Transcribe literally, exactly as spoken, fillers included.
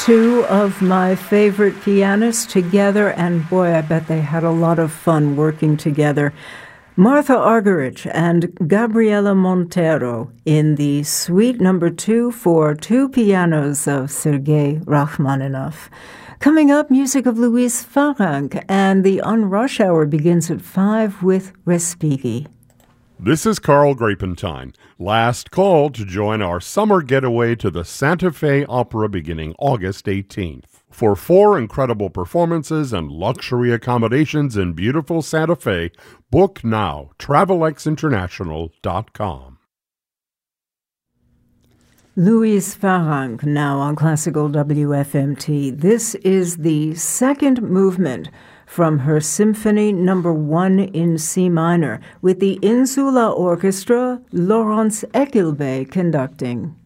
two of my favorite pianists together, and boy, I bet they had a lot of fun working together. Martha Argerich and Gabriela Montero in the Suite Number Two for two pianos of Sergei Rachmaninoff. Coming up, music of Louise Farrenc, and the On Rush Hour begins at five with Respighi. This is Carl Grapentine. Last call to join our summer getaway to the Santa Fe Opera beginning August eighteenth. For four incredible performances and luxury accommodations in beautiful Santa Fe, book now, travel x international dot com. Louise Farrenc now on Classical W F M T. This is the second movement from her Symphony Number One in C minor, with the Insula Orchestra, Laurence Equilbé conducting.